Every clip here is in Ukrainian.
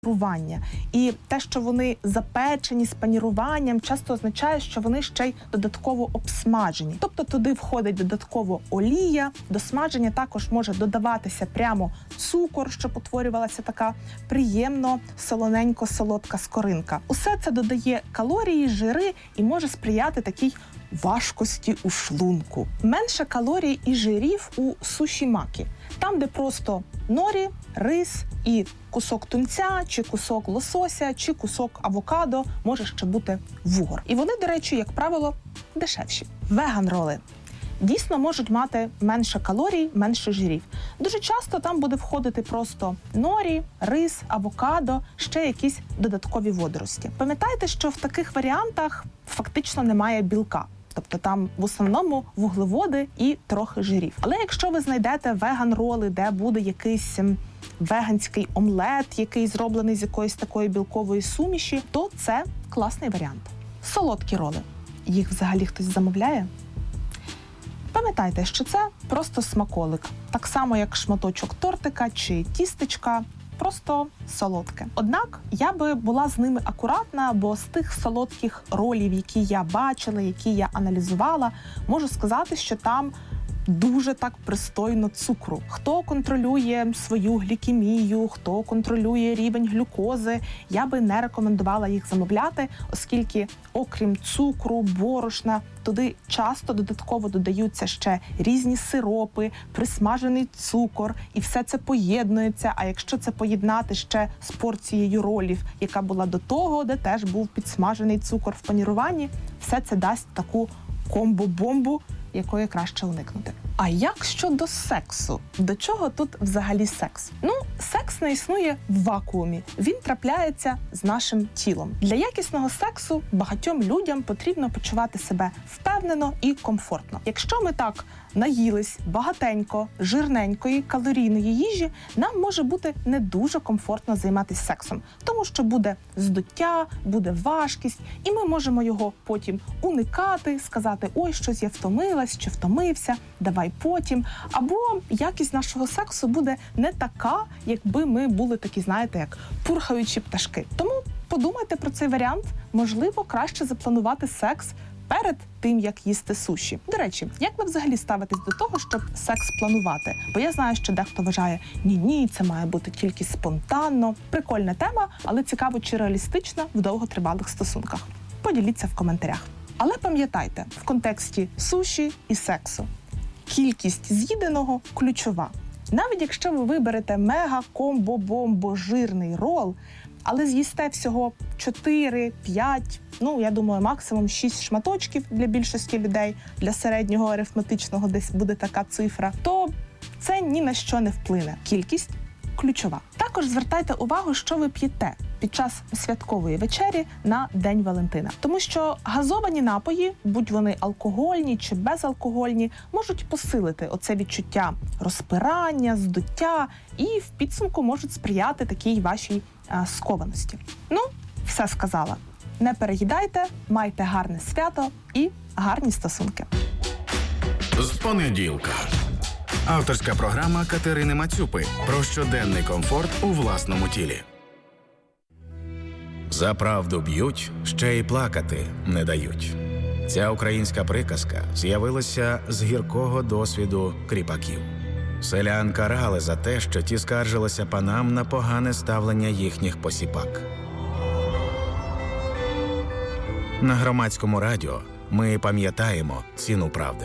панірування. І те, що вони запечені з паніруванням, часто означає, що вони ще й додатково обсмажені. Тобто туди входить додатково олія, до смаження також може додаватися прямо цукор, щоб утворювалася така приємно солоненько-солодка скоринка. Усе це додає калорії, жири і може сприяти такій важкості у шлунку. Менше калорій і жирів у суші-макі. Там, де просто норі, рис і кусок тунця, чи кусок лосося, чи кусок авокадо, може ще бути вугор. І вони, до речі, як правило, дешевші. Веган-роли дійсно можуть мати менше калорій, менше жирів. Дуже часто там буде входити просто норі, рис, авокадо, ще якісь додаткові водорості. Пам'ятайте, що в таких варіантах фактично немає білка. Тобто там в основному вуглеводи і трохи жирів. Але якщо ви знайдете веган-роли, де буде якийсь веганський омлет, який зроблений з якоїсь такої білкової суміші, то це класний варіант. Солодкі роли. Їх взагалі хтось замовляє? Пам'ятайте, що це просто смаколик. Так само, як шматочок тортика чи тістечка, просто солодке. Однак я би була з ними акуратна, бо з тих солодких ролів, які я бачила, які я аналізувала, можу сказати, що там дуже так пристойно цукру. Хто контролює свою глікемію, хто контролює рівень глюкози, я би не рекомендувала їх замовляти, оскільки окрім цукру, борошна, туди часто додатково додаються ще різні сиропи, присмажений цукор, і все це поєднується. А якщо це поєднати ще з порцією ролів, яка була до того, де теж був підсмажений цукор в паніруванні, все це дасть таку комбо-бомбу, якої краще уникнути. А як щодо сексу? До чого тут взагалі секс? Секс не існує в вакуумі. Він трапляється з нашим тілом. Для якісного сексу багатьом людям потрібно почувати себе впевнено і комфортно. Якщо ми так наїлись багатенько, жирненької, калорійної їжі, нам може бути не дуже комфортно займатися сексом. Тому що буде здуття, буде важкість, і ми можемо його потім уникати, сказати, ой, щось я втомилась чи втомився, давай потім. Або якість нашого сексу буде не така, якби ми були такі, знаєте, як пурхаючі пташки. Тому подумайте про цей варіант. Можливо, краще запланувати секс перед тим, як їсти суші. До речі, як ви взагалі ставитесь до того, щоб секс планувати? Бо я знаю, що дехто вважає, ні, це має бути тільки спонтанно. Прикольна тема, але цікаво, чи реалістична в довготривалих стосунках. Поділіться в коментарях. Але пам'ятайте, в контексті суші і сексу кількість з'їденого ключова. Навіть якщо ви виберете мега-комбо-бомбо-жирний рол, але з'їсте всього 4, 5, я думаю, максимум 6 шматочків для більшості людей, для середнього арифметичного десь буде така цифра, то це ні на що не вплине. Кількість ключова. Також звертайте увагу, що ви п'єте під час святкової вечері на День Валентина. Тому що газовані напої, будь вони алкогольні чи безалкогольні, можуть посилити оце відчуття розпирання, здуття і в підсумку можуть сприяти такій вашій скованості. Все сказала. Не переїдайте, майте гарне свято і гарні стосунки. З понеділка. Авторська програма Катерини Мацюпи про щоденний комфорт у власному тілі. За правду б'ють, ще й плакати не дають. Ця українська приказка з'явилася з гіркого досвіду кріпаків. Селян карали за те, що ті скаржилися панам на погане ставлення їхніх посіпак. На Громадському радіо ми пам'ятаємо ціну правди.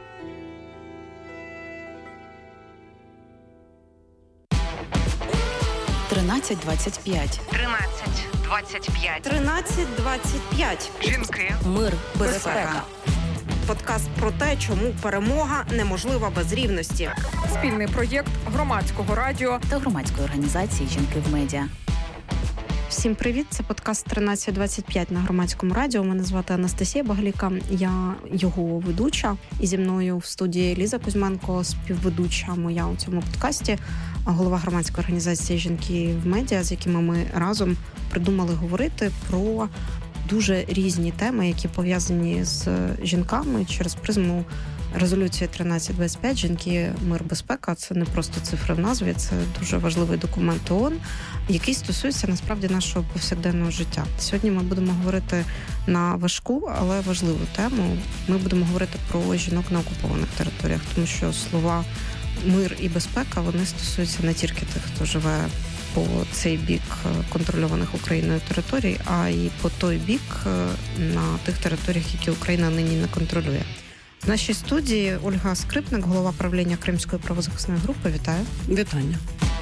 «13:25». 13:25. 13:25. Жінки. Мир, Безпека. Подкаст про те, чому перемога неможлива без рівності. Спільний проєкт Громадського радіо та громадської організації «Жінки в медіа». Всім привіт, це подкаст 13:25 на Громадському радіо. Мене звати Анастасія Багаліка, я його ведуча. І зі мною в студії Ліза Кузьменко, співведуча моя у цьому подкасті, голова громадської організації «Жінки в медіа», з якими ми разом придумали говорити про дуже різні теми, які пов'язані з жінками через призму Резолюція 1325 «Жінки, мир, безпека» – це не просто цифри в назві, це дуже важливий документ ООН, який стосується, насправді, нашого повсякденного життя. Сьогодні ми будемо говорити на важку, але важливу тему. Ми будемо говорити про жінок на окупованих територіях, тому що слова «мир» і «безпека» вони стосуються не тільки тих, хто живе по цей бік контрольованих Україною територій, а й по той бік на тих територіях, які Україна нині не контролює. В нашій студії Ольга Скрипник, голова правління Кримської правозахисної групи. Вітаю. Вітання.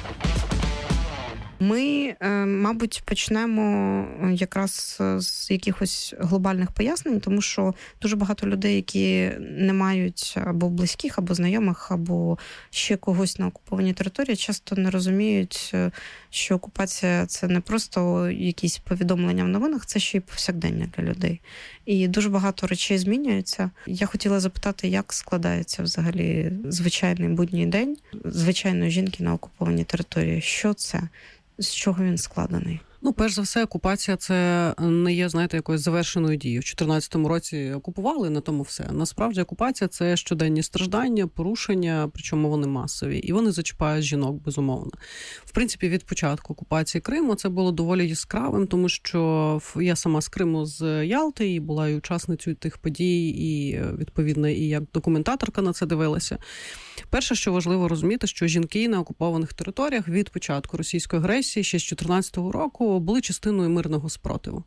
Ми, мабуть, почнемо якраз з якихось глобальних пояснень, тому що дуже багато людей, які не мають або близьких, або знайомих, або ще когось на окупованій території, часто не розуміють, що окупація – це не просто якісь повідомлення в новинах, це ще й повсякдення для людей. І дуже багато речей змінюються. Я хотіла запитати, як складається взагалі звичайний будній день звичайної жінки на окупованій території? Що це? З чого він складений? Перш за все, окупація – це не є, якоюсь завершеною дією. В 2014 році окупували, на тому все. Насправді, окупація – це щоденні страждання, порушення, причому вони масові. І вони зачіпають жінок, безумовно. В принципі, від початку окупації Криму це було доволі яскравим, тому що я сама з Криму, з Ялти, і була і учасницею тих подій, і, відповідно, і як документаторка на це дивилася. Перше, що важливо розуміти, що жінки на окупованих територіях від початку російської агресії ще з 2014 року були частиною мирного спротиву.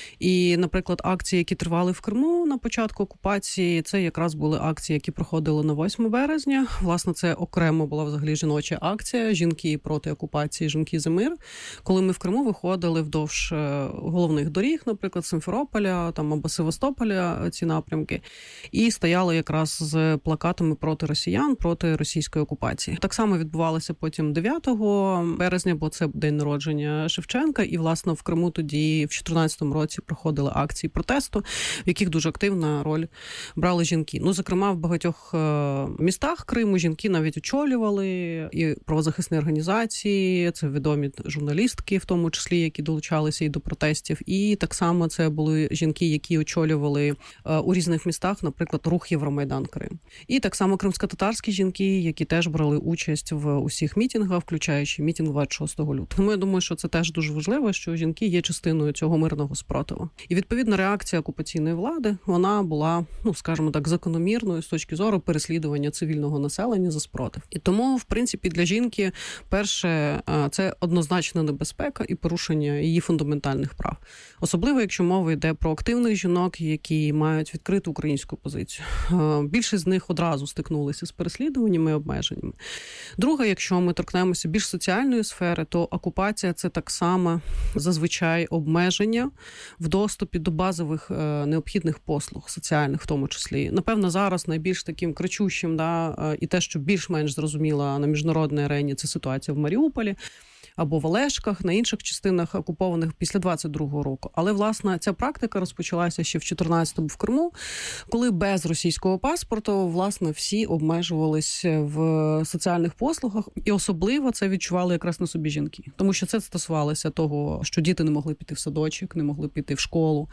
І, наприклад, акції, які тривали в Криму на початку окупації, це якраз були акції, які проходили на 8 березня. Власне, це окремо була взагалі жіноча акція «Жінки проти окупації, жінки за мир», коли ми в Криму виходили вдовж головних доріг, наприклад, Симферополя або Севастополя, ці напрямки, і стояли якраз з плакатами проти росіян, проти російської окупації. Так само відбувалося потім 9 березня, бо це день народження Шевченка, і, власне, в Криму тоді в 2014 році проходили акції протесту, в яких дуже активна роль брали жінки. Зокрема, в багатьох містах Криму жінки навіть очолювали і правозахисні організації, це відомі журналістки, в тому числі, які долучалися і до протестів, і так само це були жінки, які очолювали у різних містах, наприклад, рух Євромайдан Крим. І так само кримськотатарські жінки, які теж брали участь в усіх мітингах, включаючи мітинг 26 лютого. Тому я думаю, що це теж дуже важливо, що жінки є частиною цього мирного спротиву. І, відповідно, реакція окупаційної влади, вона була, скажімо так, закономірною з точки зору переслідування цивільного населення за спротив. І тому, в принципі, для жінки перше – це однозначна небезпека і порушення її фундаментальних прав. Особливо, якщо мова йде про активних жінок, які мають відкриту українську позицію. Більшість з них одразу стикнулися з переслідуваннями і обмеженнями. Друге, якщо ми торкнемося більш соціальної сфери, то окупація – це так само зазвичай обмеження в доступі до базових необхідних послуг, соціальних в тому числі. Напевно, зараз найбільш таким кричущим, і те, що більш-менш зрозуміло на міжнародній арені, це ситуація в Маріуполі, або в Олешках, на інших частинах окупованих після 22-го року. Але, власне, ця практика розпочалася ще в 14-му в Криму, коли без російського паспорту, власне, всі обмежувались в соціальних послугах, і особливо це відчували якраз на собі жінки. Тому що це стосувалося того, що діти не могли піти в садочок, не могли піти в школу,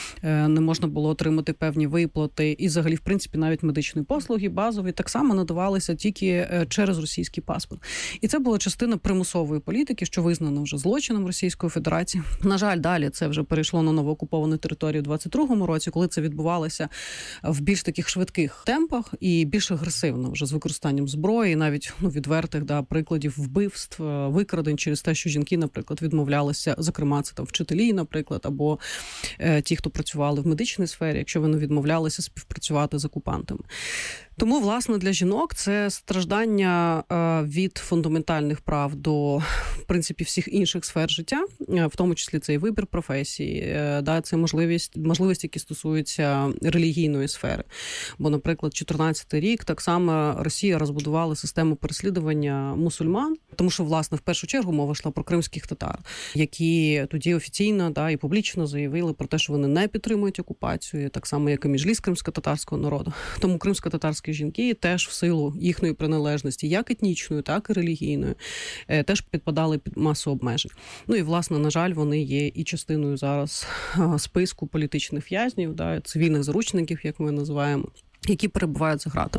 не можна було отримати певні виплати, і взагалі, в принципі, навіть медичні послуги базові так само надавалися тільки через російський паспорт. І це була частина примусової політики, що визнано вже злочином Російської Федерації. На жаль, далі це вже перейшло на новоокуповану територію в 22-му році, коли це відбувалося в більш таких швидких темпах і більш агресивно, вже з використанням зброї, навіть відвертих прикладів вбивств, викрадень через те, що жінки, наприклад, відмовлялися, зокрема, це вчителі, наприклад, або ті, хто працювали в медичній сфері, якщо вони відмовлялися співпрацювати з окупантами. Тому, власне, для жінок це страждання від фундаментальних прав до, в принципі, всіх інших сфер життя, в тому числі це і вибір професії, це можливості, які стосуються релігійної сфери. Бо, наприклад, 14-й рік так само Росія розбудувала систему переслідування мусульман, тому що, власне, в першу чергу мова йшла про кримських татар, які тоді офіційно і публічно заявили про те, що вони не підтримують окупацію, так само, як і міжліс кримськотатарського народу. Тому кримськотатарські жінки теж в силу їхньої приналежності, як етнічної, так і релігійної, теж підпадали під масу обмежень. І, власне, на жаль, вони є і частиною зараз списку політичних в'язнів, цивільних заручників, як ми називаємо. які перебувають за ґратами.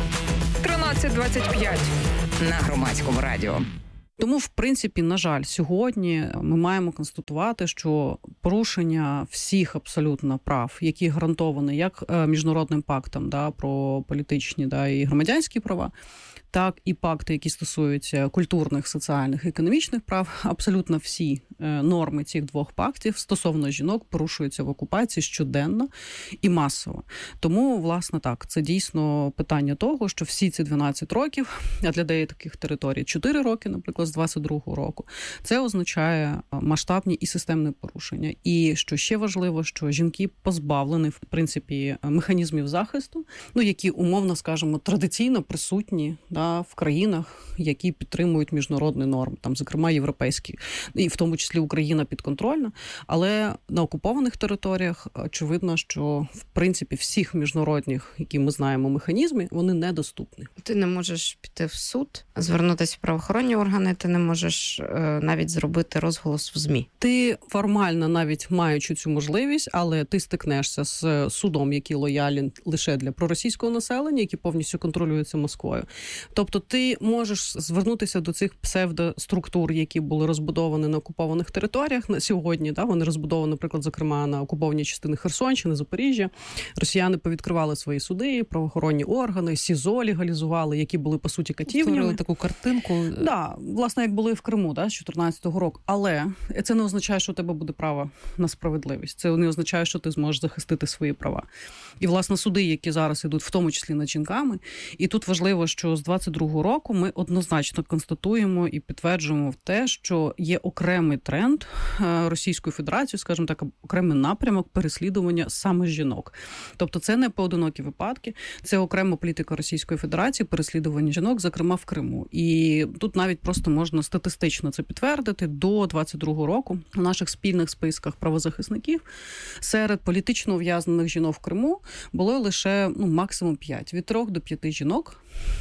13:25 на Громадському радіо. Тому, в принципі, на жаль, сьогодні ми маємо констатувати, що порушення всіх абсолютно прав, які гарантовані як міжнародним пактом про політичні і громадянські права, так і пакти, які стосуються культурних, соціальних, економічних прав, абсолютно всі норми цих двох пактів стосовно жінок порушуються в окупації щоденно і масово. Тому, власне, так, це дійсно питання того, що всі ці 12 років, а для деяких територій 4 роки, наприклад, з 22-го року, це означає масштабні і системні порушення. І, що ще важливо, що жінки позбавлені, в принципі, механізмів захисту, які, умовно скажемо, традиційно присутні в країнах, які підтримують міжнародні норми, зокрема, європейські, і в тому числі Україна підконтрольна, але на окупованих територіях очевидно, що, в принципі, всіх міжнародних, які ми знаємо, механізми, вони недоступні. Ти не можеш піти в суд, звернутися в правоохоронні органи, ти не можеш навіть зробити розголос в ЗМІ. Ти формально, навіть маючи цю можливість, але ти стикнешся з судом, який лояльний лише для проросійського населення, який повністю контролюється Москвою. Тобто ти можеш звернутися до цих псевдоструктур, які були розбудовані на окупованих територіях на сьогодні. Вони розбудовані, наприклад, зокрема, на окупованій частині Херсонщини, Запоріжжя. Росіяни повідкривали свої суди, правоохоронні органи, СІЗО легалізували, які були, по суті, катівнями. Створили таку картинку. Власне, як були в Криму, з 14-го року. Але це не означає, що у тебе буде право на справедливість. Це не означає, що ти зможеш захистити свої права. І, власне, суди, які зараз ідуть, в тому числі над жінками. І тут важливо, що з 22-го року ми однозначно констатуємо і підтверджуємо те, що є окремий тренд Російської Федерації, скажімо так, окремий напрямок переслідування саме жінок. Тобто це не поодинокі випадки, це окрема політика Російської Федерації переслідування жінок, зокрема в Криму. І тут навіть просто можна статистично це підтвердити. До 22-го року у наших спільних списках правозахисників серед політично ув'язнених жінок в Криму було лише максимум 5, від 3 до 5 жінок.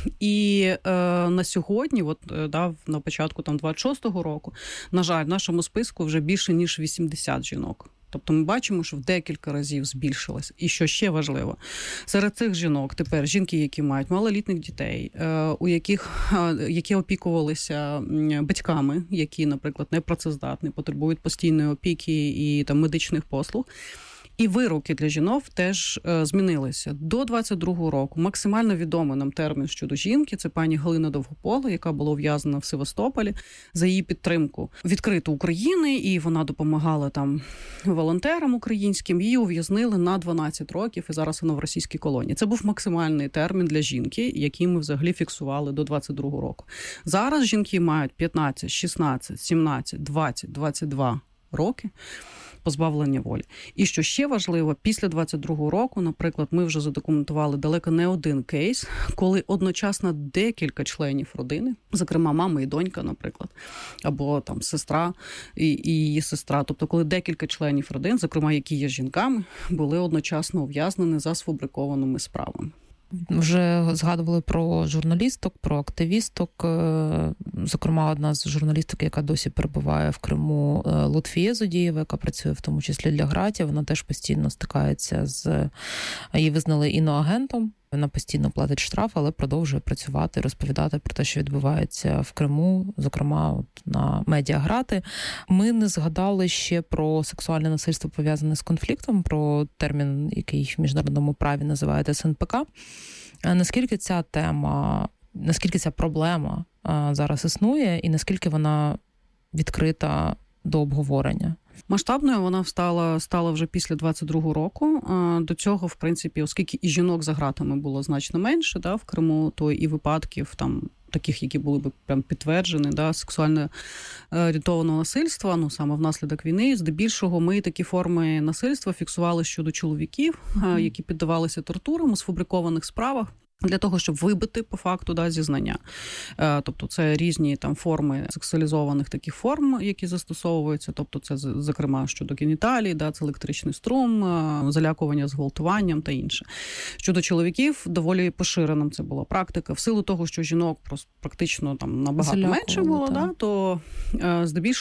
І на сьогодні, на початку 26-го року, на жаль, в нашому списку вже більше, ніж 80 жінок. Тобто ми бачимо, що в декілька разів збільшилось. І що ще важливо, серед цих жінок тепер жінки, які мають малолітніх дітей, які опікувалися батьками, які, наприклад, непрацездатні, потребують постійної опіки і медичних послуг. І вироки для жінок теж змінилися. До 22-го року максимально відомий нам термін щодо жінки – це пані Галина Довгопола, яка була ув'язнена в Севастополі за її підтримку відкриту України, і вона допомагала волонтерам українським. Її ув'язнили на 12 років, і зараз вона в російській колонії. Це був максимальний термін для жінки, який ми взагалі фіксували до 22-го року. Зараз жінки мають 15, 16, 17, 20, 22 роки позбавлення волі. І що ще важливо, після 22-го року, наприклад, ми вже задокументували далеко не один кейс, коли одночасно декілька членів родини, зокрема мама і донька, наприклад, або сестра і її сестра, тобто коли декілька членів родин, зокрема, які є жінками, були одночасно ув'язнені за сфабрикованими справами. Вже згадували про журналісток, про активісток. Зокрема, одна з журналісток, яка досі перебуває в Криму, Лутфія Зодієва, яка працює в тому числі для ґратів, вона теж постійно стикається її визнали іноагентом. Вона постійно платить штраф, але продовжує працювати, розповідати про те, що відбувається в Криму, зокрема на медіаграти. Ми не згадали ще про сексуальне насильство, пов'язане з конфліктом, про термін, який в міжнародному праві називають СНПК. Наскільки ця тема, наскільки ця проблема зараз існує і наскільки вона відкрита до обговорення? Масштабною вона стала вже після 22-го року. До цього, в принципі, оскільки і жінок за ґратами було значно менше в Криму, то і випадків таких, які були б прям підтверджені, сексуально орієнтованого насильства, саме внаслідок війни. Здебільшого ми такі форми насильства фіксували щодо чоловіків, які піддавалися тортурам у сфабрикованих справах, для того, щоб вибити по факту зізнання. Тобто це різні форми сексуалізованих таких форм, які застосовуються. Тобто це, зокрема, щодо геніталій, це електричний струм, залякування зґвалтуванням та інше. Щодо чоловіків, доволі поширеним це була практика. В силу того, що жінок практично набагато менше було, то здебільшого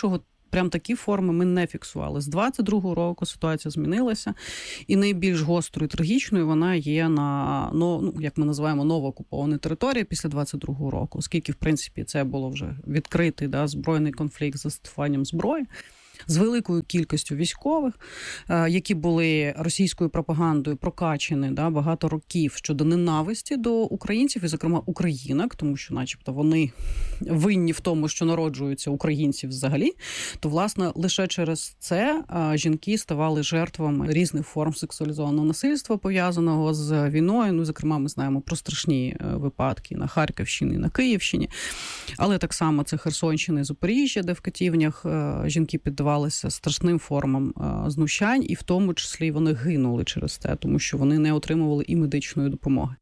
прям такі форми ми не фіксували. З 22-го року ситуація змінилася, і найбільш гострою і трагічною вона є на, як ми називаємо, новоокупованій території після 22-го року, оскільки, в принципі, це було вже відкритий збройний конфлікт з застосуванням зброї, з великою кількістю військових, які були російською пропагандою прокачені багато років щодо ненависті до українців, і, зокрема, українок, тому що, начебто, вони винні в тому, що народжуються українці взагалі, то, власне, лише через це жінки ставали жертвами різних форм сексуалізованого насильства, пов'язаного з війною. Зокрема, ми знаємо про страшні випадки на Харківщині, на Київщині, але так само це Херсонщина і Запоріжжя, де в катівнях жінки піддавалися страшним формам знущань, і в тому числі вони гинули через те, тому що вони не отримували і медичної допомоги.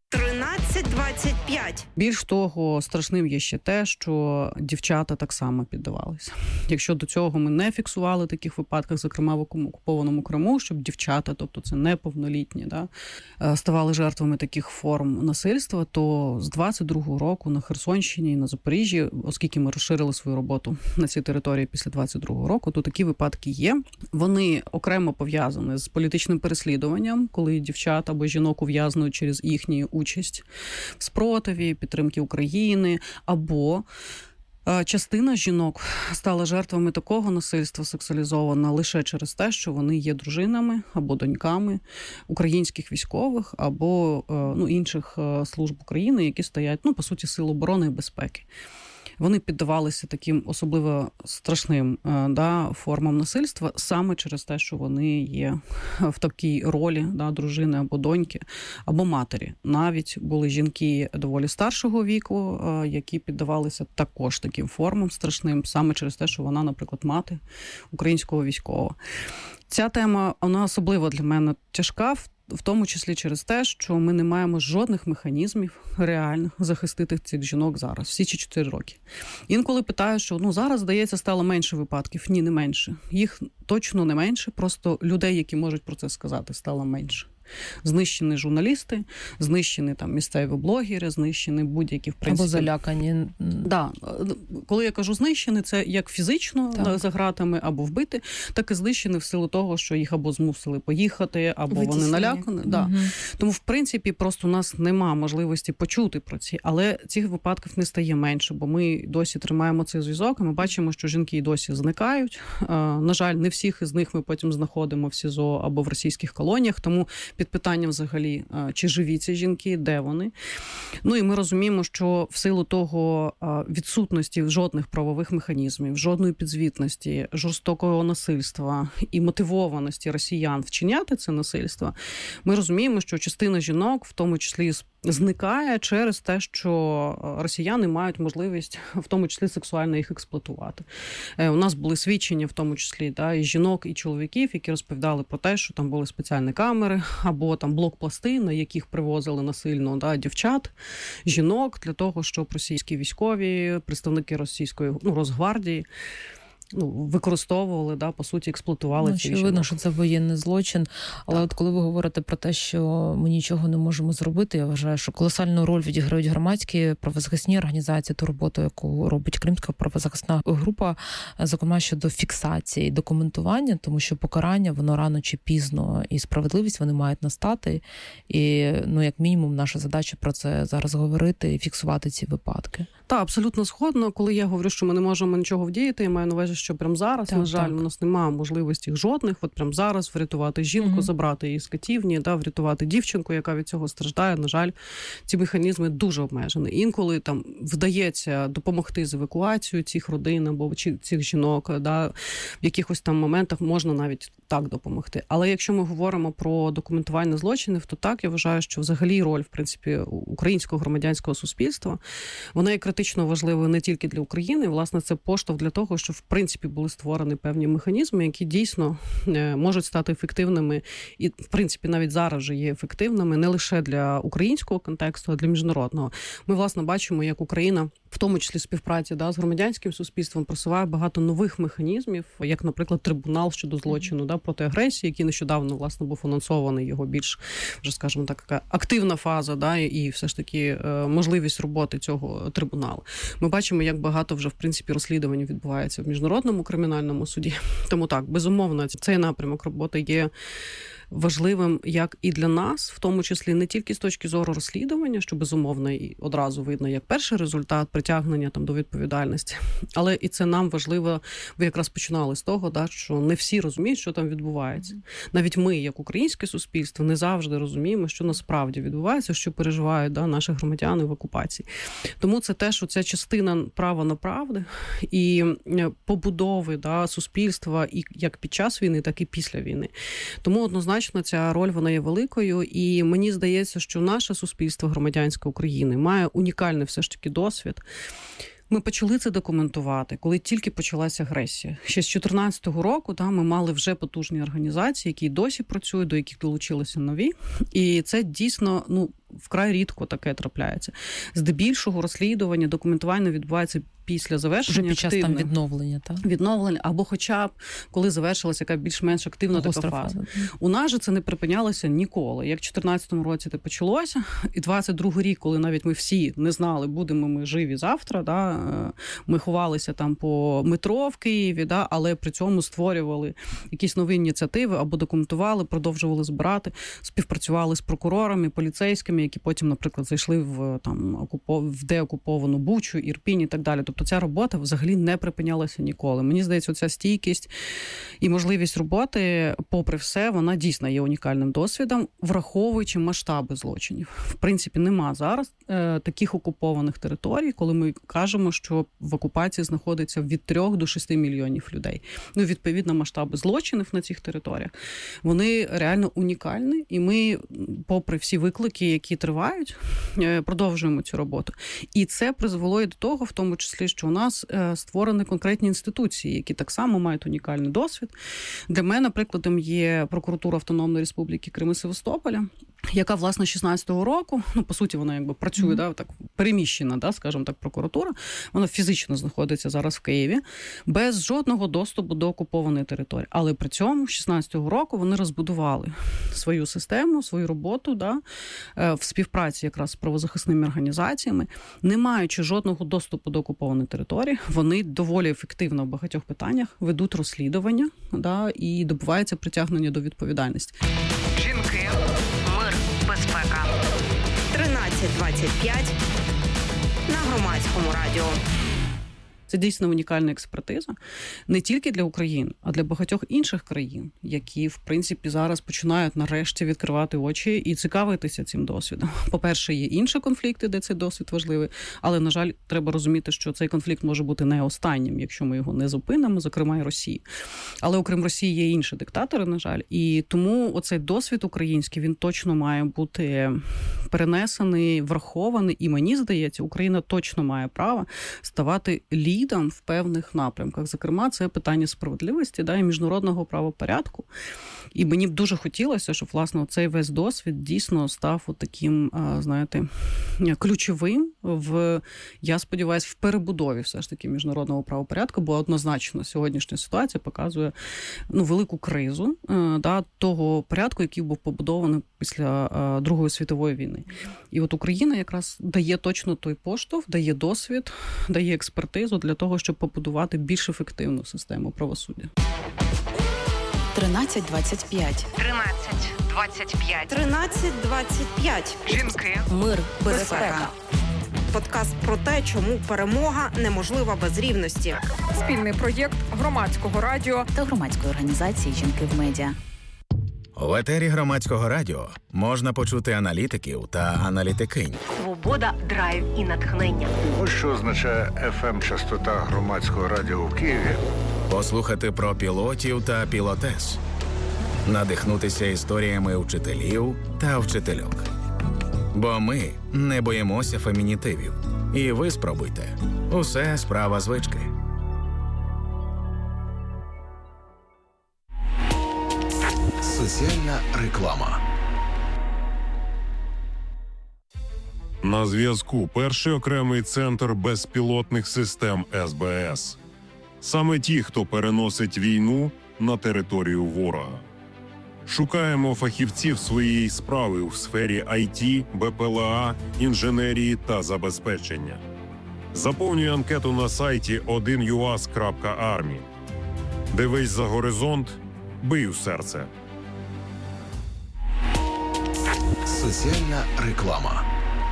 13:25. Більш того, страшним є ще те, що дівчата так само піддавалися. Якщо до цього ми не фіксували таких випадках, зокрема в окупованому Криму, щоб дівчата, тобто це неповнолітні, ставали жертвами таких форм насильства, то з 22-го року на Херсонщині і на Запоріжжі, оскільки ми розширили свою роботу на цій території після 22-го року, то такі випадки є. Вони окремо пов'язані з політичним переслідуванням, коли дівчат або жінок ув'язнують через їхню участь в спротиві, підтримки України, або частина жінок стала жертвами такого насильства сексуалізованого лише через те, що вони є дружинами або доньками українських військових або інших служб України, які стоять, по суті, Сил оборони і безпеки. Вони піддавалися таким особливо страшним формам насильства саме через те, що вони є в такій ролі дружини або доньки, або матері. Навіть були жінки доволі старшого віку, які піддавалися також таким формам страшним саме через те, що вона, наприклад, мати українського військового. Ця тема, вона особливо для мене тяжка, в тому числі через те, що ми не маємо жодних механізмів реальних захистити цих жінок зараз, всі ці 4 роки. Інколи питаю, що зараз, здається, стало менше випадків. Ні, не менше. Їх точно не менше, просто людей, які можуть про це сказати, стало менше. Знищені журналісти, знищені місцеві блогери, знищені будь-які, в принципі... Або залякані. Да. Коли я кажу знищені, це як фізично за ґратами, або вбити, так і знищені в силу того, що їх або змусили поїхати, або вони налякані. Да. Тому, в принципі, просто у нас нема можливості почути про ці. Але цих випадків не стає менше, бо ми досі тримаємо цей зв'язок, і ми бачимо, що жінки і досі зникають. На жаль, не всіх із них ми потім знаходимо в СІЗО або в російських колоніях, тому під питанням взагалі, чи живі ці жінки, де вони. І ми розуміємо, що в силу того відсутності жодних правових механізмів, жодної підзвітності, жорстокого насильства і мотивованості росіян вчиняти це насильство, ми розуміємо, що частина жінок, в тому числі зникає через те, що росіяни мають можливість, в тому числі сексуально їх експлуатувати. У нас були свідчення, в тому числі, і жінок, і чоловіків, які розповідали про те, що там були спеціальні камери, або там блокпости, на яких привозили насильно дівчат, жінок, для того, щоб російські військові, представники російської Росгвардії, використовували, по суті, експлуатували ці жінок. Видно, що це воєнний злочин. Але от коли ви говорите про те, що ми нічого не можемо зробити, я вважаю, що колосальну роль відіграють громадські правозахисні організації, ту роботу, яку робить Кримська правозахисна група, зокрема щодо фіксації, документування, тому що покарання, воно рано чи пізно, і справедливість вони мають настати. І, як мінімум, наша задача про це зараз говорити і фіксувати ці випадки. Так, абсолютно згодно. Коли я говорю, що ми не можемо нічого вдіяти, я маю на увазі, що прямо зараз, на жаль, у нас немає можливості жодних, от прямо зараз врятувати жінку, забрати її з катівні, врятувати дівчинку, яка від цього страждає. На жаль, ці механізми дуже обмежені. Інколи там вдається допомогти з евакуацією цих родин або цих жінок, в якихось там моментах можна навіть так допомогти. Але якщо ми говоримо про документування злочинів, то так, я вважаю, що взагалі роль, в принципі, українського громадянського суспільства, вона є критично важливою не тільки для України. Власне, це поштовх для того, що, в принципі, були створені певні механізми, які дійсно можуть стати ефективними і, в принципі, навіть зараз вже є ефективними не лише для українського контексту, а для міжнародного. Ми, власне, бачимо, як Україна в тому числі співпраці з громадянським суспільством, просуває багато нових механізмів, як, наприклад, трибунал щодо злочину проти агресії, який нещодавно, власне, був анонсований, його більш, вже, скажімо так, така активна фаза, і все ж таки можливість роботи цього трибуналу. Ми бачимо, як багато вже, в принципі, розслідувань відбувається в Міжнародному кримінальному суді. Тому так, безумовно, цей напрямок роботи є важливим як і для нас, в тому числі не тільки з точки зору розслідування, що безумовно і одразу видно як перший результат притягнення до відповідальності, але і це нам важливо, ви якраз починали з того, що не всі розуміють, що там відбувається. Навіть ми, як українське суспільство, не завжди розуміємо, що насправді відбувається, що переживають наші громадяни в окупації. Тому це теж оця частина права на правди і побудови суспільства і як під час війни, так і після війни. Тому однозначно ця роль, вона є великою, і мені здається, що наше суспільство громадянське України має унікальний все ж таки досвід. Ми почали це документувати, коли тільки почалася агресія. Ще з 2014 року ми мали вже потужні організації, які досі працюють, до яких долучилися нові. І це дійсно, вкрай рідко таке трапляється. Здебільшого розслідування, документування відбувається після завершення. Вже під час там відновлення, так? Відновлення, або хоча б, коли завершилася яка більш-менш активна така фаза. У нас же це не припинялося ніколи. Як в 2014 році це почалося, і 22 рік, коли навіть ми всі не знали, будемо ми живі завтра, ми ховалися там по метро в Києві, але при цьому створювали якісь нові ініціативи, або документували, продовжували збирати, співпрацювали з прокурорами, поліцейськими, які потім, наприклад, зайшли в деокуповану Бучу, Ірпінь і так далі. Тобто ця робота взагалі не припинялася ніколи. Мені здається, оця стійкість і можливість роботи, попри все, вона дійсно є унікальним досвідом, враховуючи масштаби злочинів. В принципі, нема зараз таких окупованих територій, коли ми кажемо, що в окупації знаходиться від 3 до 6 мільйонів людей. Відповідно, масштаби злочинів на цих територіях, вони реально унікальні, і ми, попри всі виклики, які тривають, продовжуємо цю роботу. І це призвело і до того, в тому числі, що у нас створені конкретні інституції, які так само мають унікальний досвід. Для мене, прикладом, є прокуратура Автономної Республіки Крим і Севастополя, яка, власне, 16-го року, по суті, вона працює, так, переміщена, скажімо так, прокуратура, вона фізично знаходиться зараз в Києві, без жодного доступу до окупованої території. Але при цьому, 16-го року, вони розбудували свою систему, свою роботу, в співпраці якраз з правозахисними організаціями, не маючи жодного доступу до окупованої території, вони доволі ефективно в багатьох питаннях ведуть розслідування, і добиваються притягнення до відповідальності. Жінки. Безпека. 13:25 на Громадському радіо. Це дійсно унікальна експертиза не тільки для України, а для багатьох інших країн, які, в принципі, зараз починають нарешті відкривати очі і цікавитися цим досвідом. По-перше, є інші конфлікти, де цей досвід важливий, але, на жаль, треба розуміти, що цей конфлікт може бути не останнім, якщо ми його не зупинимо, зокрема і Росії. Але окрім Росії є інші диктатори, на жаль, і тому оцей досвід український, він точно має бути перенесений, врахований, і мені здається, Україна точно має право ставати лідером в певних напрямках. Зокрема, це питання справедливості, і міжнародного правопорядку. І мені б дуже хотілося, щоб, власне, цей весь досвід дійсно став таким, ключовим я сподіваюся, в перебудові все ж таки міжнародного правопорядку, бо однозначно сьогоднішня ситуація показує велику кризу того порядку, який був побудований після Другої світової війни. І от Україна якраз дає точно той поштовх, дає досвід, дає експертизу для того, щоб побудувати більш ефективну систему правосуддя. 13:25. 13:25. 13:25. Жінки. Мир. Безпека. Подкаст про те, чому перемога неможлива без рівності. Спільний проєкт Громадського радіо та громадської організації «Жінки в медіа». В етері Громадського радіо можна почути аналітиків та аналітикинь. Свобода, драйв і натхнення. Ось що означає FM-частота Громадського радіо в Києві. Послухати про пілотів та пілотес. Надихнутися історіями вчителів та вчительок. Бо ми не боїмося фемінітивів. І ви спробуйте. Усе справа звички. Соціальна реклама. На зв'язку перший окремий центр безпілотних систем СБС. Саме ті, хто переносить війну на територію ворога. Шукаємо фахівців своєї справи у сфері IT, БПЛА, інженерії та забезпечення. Заповнюй анкету на сайті 1uas.army. Дивись за горизонт, бий у серце. Соціальна реклама.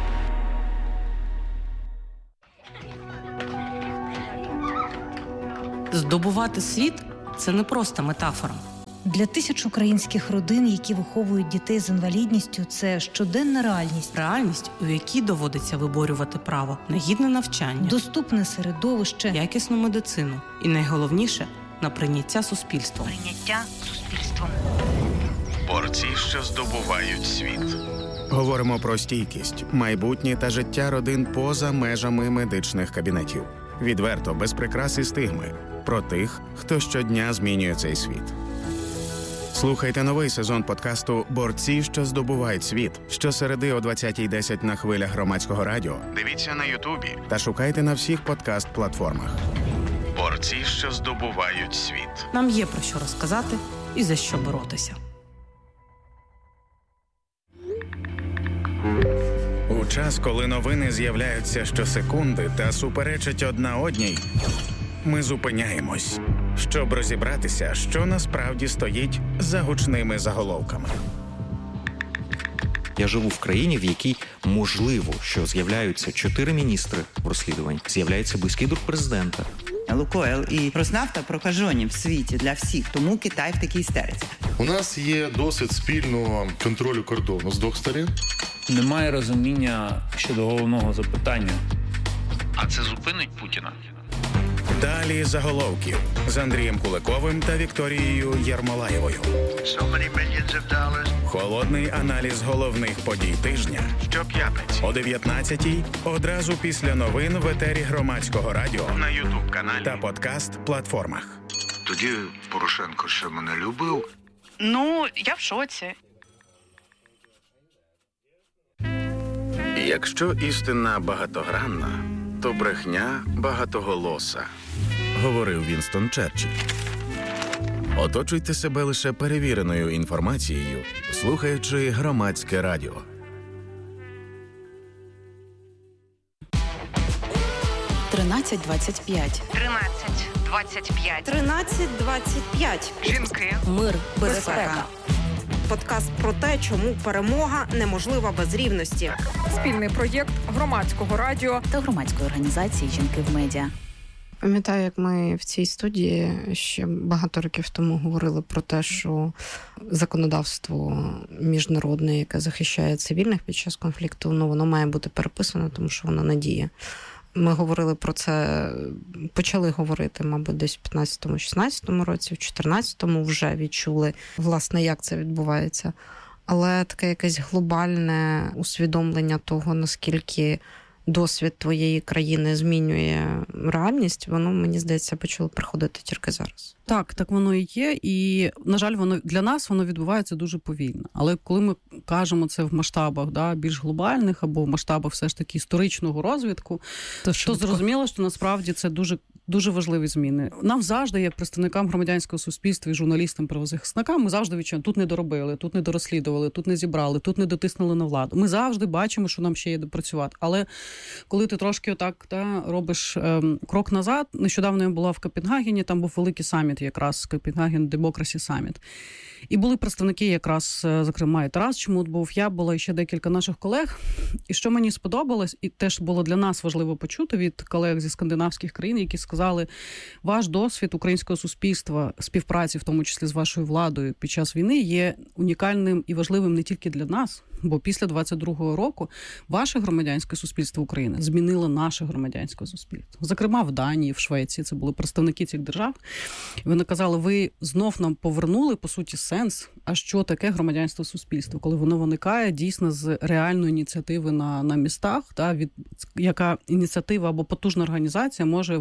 Здобувати світ – це не просто метафора. Для тисяч українських родин, які виховують дітей з інвалідністю, це щоденна реальність. Реальність, у якій доводиться виборювати право на гідне навчання, доступне середовище, якісну медицину і, найголовніше, на прийняття суспільством. Борці, що здобувають світ. Говоримо про стійкість, майбутнє та життя родин поза межами медичних кабінетів. Відверто, без прикрас і стигми. Про тих, хто щодня змінює цей світ. Слухайте новий сезон подкасту «Борці, що здобувають світ» щосереди о 20:10 на хвилях Громадського радіо. Дивіться на Ютубі та шукайте на всіх подкаст-платформах. Борці, що здобувають світ. Нам є про що розказати і за що боротися. У час, коли новини з'являються щосекунди та суперечать одна одній, ми зупиняємось, щоб розібратися, що насправді стоїть за гучними заголовками. Я живу в країні, в якій можливо, що з'являються 4 міністри в розслідуванні, з'являється близький друг президента. Лукойл і Роснафта прокажені в світі для всіх, тому Китай в такій істериці. У нас є досвід спільного контролю кордону з двох сторін. Немає розуміння щодо головного запитання. А це зупинить Путіна? Далі заголовків з Андрієм Куликовим та Вікторією Єрмолаєвою. Холодний аналіз головних подій тижня. Щоп'ятниці о 19:00, одразу після новин в етері Громадського радіо, на Ютуб-каналі та подкаст-платформах. Тоді Порошенко ще мене любив? Ну, я в шоці. Якщо істина багатогранна, то брехня багатоголоса, говорив Вінстон Черчилль. Оточуйте себе лише перевіреною інформацією, слухаючи Громадське радіо. «1325». 1325. 1325. Жінки. Мир. Безпека. Подкаст про те, чому перемога неможлива без рівності. Спільний проєкт Громадського радіо та громадської організації «Жінки в медіа». Пам'ятаю, як ми в цій студії ще багато років тому говорили про те, що законодавство міжнародне, яке захищає цивільних під час конфлікту, воно має бути переписано, тому що воно не діє. Ми говорили про це, почали говорити, мабуть, десь в 15-16 році, в 14-му вже відчули, власне, як це відбувається. Але таке якесь глобальне усвідомлення того, наскільки досвід твоєї країни змінює реальність, воно, мені здається, почало приходити тільки зараз. Так воно і є, і, на жаль, воно для нас воно відбувається дуже повільно. Але коли ми кажемо це в масштабах більш глобальних або в масштабах все ж таки історичного розвитку, то зрозуміло, що насправді це дуже важливі зміни. Нам завжди, як представникам громадянського суспільства і журналістам, правозахисникам, ми завжди відчуваємо, тут не доробили, тут не дорозслідували, тут не зібрали, тут не дотиснули на владу. Ми завжди бачимо, що нам ще є де працювати. Але коли ти трошки отак робиш крок назад, нещодавно я була в Копенгагені, там був великий саміт якраз, Copenhagen Democracy Summit. І були представники якраз, зокрема, і Тарас Чмут був, я була, і ще декілька наших колег. І що мені сподобалось, і теж було для нас важливо почути від колег зі скандинавських країн, які сказали, ваш досвід українського суспільства, співпраці, в тому числі з вашою владою під час війни, є унікальним і важливим не тільки для нас, бо після 22-го року ваше громадянське суспільство України змінило наше громадянське суспільство. Зокрема, в Данії, в Швеції, це були представники цих держав. І вони казали, ви знов нам повернули, по суті, сенс, а що таке громадянське суспільство, коли воно виникає дійсно з реальної ініціативи на містах, яка ініціатива або потужна організація може вирости з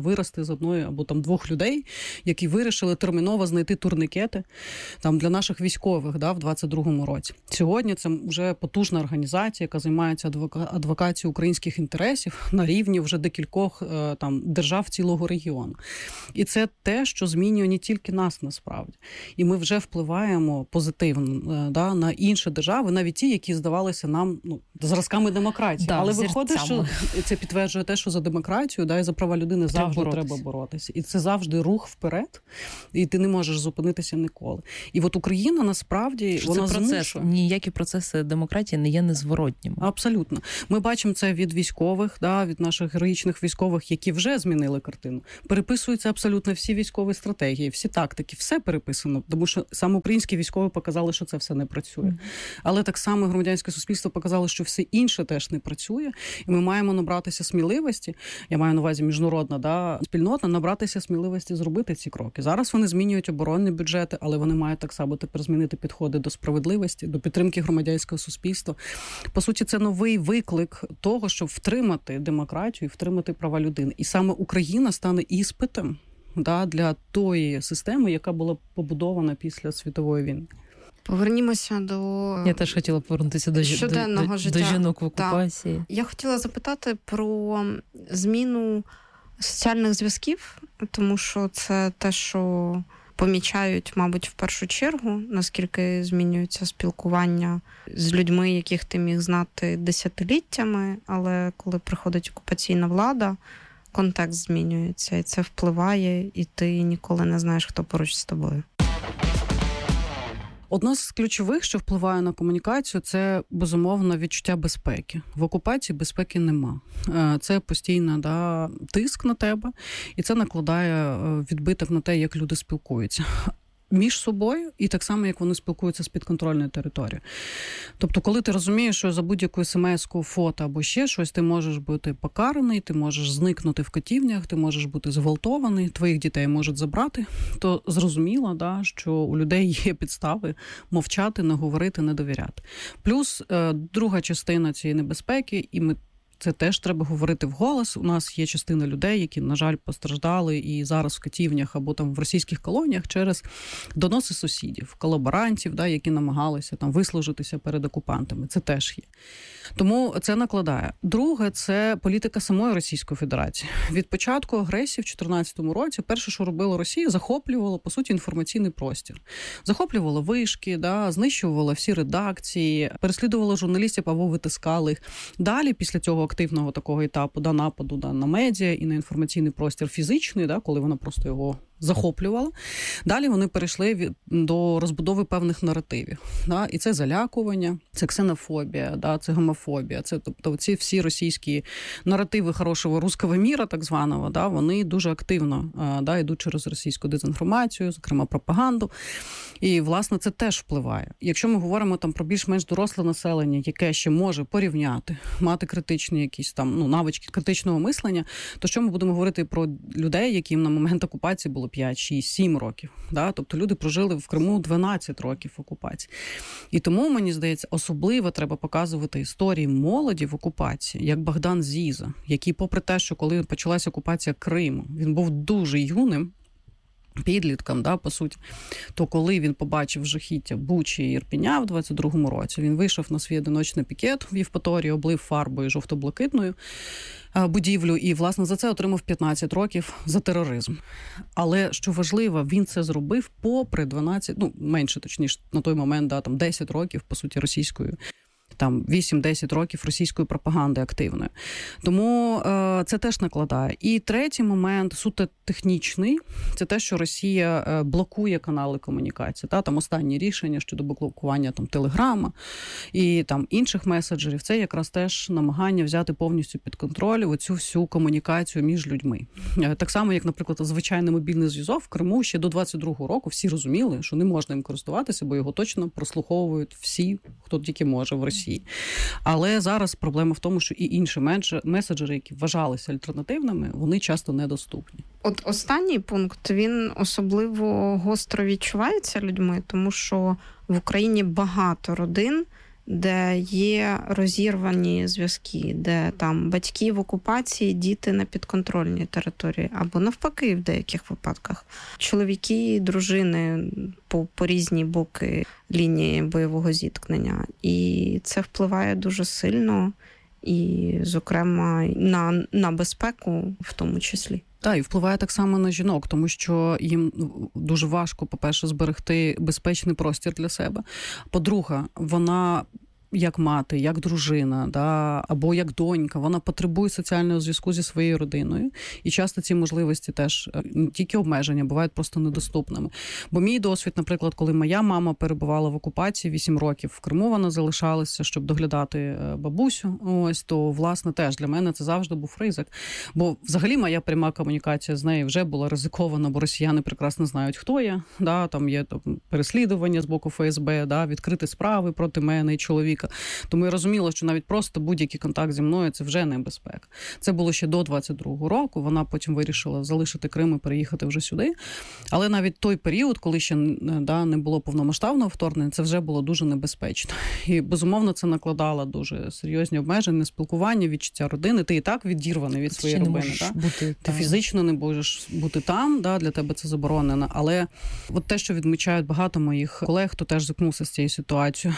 з одної або там двох людей, які вирішили терміново знайти турнікети там для наших військових, да, в 22-му році. Сьогодні це вже потужна організація, яка займається адвокацією українських інтересів на рівні вже декількох там держав цілого регіону. І це те, що змінює не тільки нас насправді. І ми вже впливаємо позитивно, да, на інші держави, навіть ті, які здавалися нам зразками демократії. Да, але виходить, що це підтверджує те, що за демократію, да, і за права людини завжди треба боротися. І це завжди рух вперед, і ти не можеш зупинитися ніколи. І от Україна насправді, вона змушує. Ніякі процеси демократії не є незворотніми. Абсолютно. Ми бачимо це від військових, да, від наших героїчних військових, які вже змінили картину. Переписуються абсолютно всі військові стратегії, всі тактики, все переписано, тому що саме українські військові показали, що це все не працює. Але так само громадянське суспільство показало, що все інше теж не працює, і ми маємо набратися сміливості, я маю на увазі міжнародна, да, спільнота, набратися сміливості зробити ці кроки. Зараз вони змінюють оборонні бюджети, але вони мають так само тепер змінити підходи до справедливості, до підтримки громадянського суспільства. По суті, це новий виклик того, щоб втримати демократію і втримати права людини. І саме Україна стане іспитом, да, для тої системи, яка була побудована після світової війни. Повернімося до... Я теж хотіла повернутися до щоденного життя. До жінок в окупації. Так. Я хотіла запитати про зміну соціальних зв'язків, тому що це те, що помічають, мабуть, в першу чергу, наскільки змінюється спілкування з людьми, яких ти міг знати десятиліттями, але коли приходить окупаційна влада, контекст змінюється, і це впливає, і ти ніколи не знаєш, хто поруч з тобою. Одно з ключових, що впливає на комунікацію, це, безумовно, відчуття безпеки. В окупації безпеки нема. Це постійно, да, тиск на тебе, і це накладає відбиток на те, як люди спілкуються між собою, і так само, як вони спілкуються з підконтрольною територією. Тобто, коли ти розумієш, що за будь-яку смс-ку, фото або ще щось, ти можеш бути покараний, ти можеш зникнути в катівнях, ти можеш бути зґвалтований, твоїх дітей можуть забрати, то зрозуміло, да, що у людей є підстави мовчати, не говорити, не довіряти. Плюс друга частина цієї небезпеки, і ми це теж треба говорити вголос. У нас є частина людей, які, на жаль, постраждали і зараз в катівнях або там в російських колоніях через доноси сусідів, колаборантів, да, які намагалися там вислужитися перед окупантами. Це теж є. Тому це накладає. Друге, це політика самої Російської Федерації. Від початку агресії в 2014 році перше, що робила Росія, захоплювала, по суті, інформаційний простір. Захоплювала вишки, да, знищувала всі редакції, переслідувала журналістів або витискали їх. Далі, після цього активного такого етапу, да, нападу, да, на медіа і на інформаційний простір фізичний, да, коли вона просто його захоплювала. Далі вони перейшли до розбудови певних наративів. Да? І це залякування, це ксенофобія, да? Це гомофобія. Це, тобто, ці всі російські наративи хорошого руського міра, так званого, да? Вони дуже активно, да, йдуть через російську дезінформацію, зокрема пропаганду. І, власне, це теж впливає. Якщо ми говоримо там про більш-менш доросле населення, яке ще може порівняти, мати критичні якісь там, навички критичного мислення, то що ми будемо говорити про людей, яким на момент окупації було 5, 6, 7 років. Да? Тобто люди прожили в Криму 12 років окупації. І тому, мені здається, особливо треба показувати історії молоді в окупації, як Богдан Зіза, який, попри те, що коли почалася окупація Криму, він був дуже юним, підлітком, да, по суті, то коли він побачив жахіття Бучі і Ірпеня в 22-му році, він вийшов на свій одиночний пікет в Євпаторії, облив фарбою жовто-блакитною будівлю і, власне, за це отримав 15 років за тероризм. Але, що важливо, він це зробив попри 12, менше, точніше, на той момент, да, там 10 років, по суті, російською, там 8-10 років російської пропаганди активної. Тому це теж накладає. І третій момент, суто технічний, це те, що Росія блокує канали комунікації. Там останні рішення щодо блокування там Телеграма і там інших меседжерів, це якраз теж намагання взяти повністю під контроль оцю всю комунікацію між людьми. Так само, як, наприклад, звичайний мобільний зв'язок в Криму ще до 22-го року всі розуміли, що не можна їм користуватися, бо його точно прослуховують всі, хто тільки може в Росії. Але зараз проблема в тому, що і інші меседжери, які вважалися альтернативними, вони часто недоступні. От останній пункт, він особливо гостро відчувається людьми, тому що в Україні багато родин, де є розірвані зв'язки, де там батьки в окупації, діти на підконтрольній території, або навпаки в деяких випадках. Чоловіки, дружини по різні боки лінії бойового зіткнення. І це впливає дуже сильно, і, зокрема, на безпеку в тому числі. Так, і впливає так само на жінок, тому що їм дуже важко, по-перше, зберегти безпечний простір для себе. По-друге, вона як мати, як дружина, да, або як донька, вона потребує соціального зв'язку зі своєю родиною. І часто ці можливості теж, не тільки обмеження, бувають просто недоступними. Бо мій досвід, наприклад, коли моя мама перебувала в окупації 8 років в Криму, вона залишалася, щоб доглядати бабусю, ось, то, власне, теж для мене це завжди був ризик. Бо взагалі моя пряма комунікація з нею вже була ризикована, бо росіяни прекрасно знають, хто я, да, там є переслідування з боку ФСБ, да, відкриті справи проти мене і чоловіка. Тому я розуміла, що навіть просто будь-який контакт зі мною – це вже небезпека. Це було ще до 22-го року, вона потім вирішила залишити Крим і переїхати вже сюди. Але навіть той період, коли ще не було повномасштабного вторгнення, це вже було дуже небезпечно. І, безумовно, це накладало дуже серйозні обмеження, спілкування, відчуття родини. Ти і так відірваний від своєї родини. Ти фізично не можеш бути там, для тебе це заборонено. Але от те, що відмічають багато моїх колег, хто теж зіткнувся з цією ситуацією,